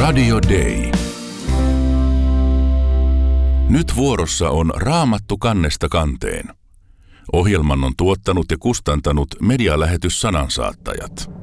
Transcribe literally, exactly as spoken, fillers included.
Radio Day. Nyt vuorossa on Raamattu kannesta kanteen. Ohjelman on tuottanut ja kustantanut medialähetys Sanansaattajat.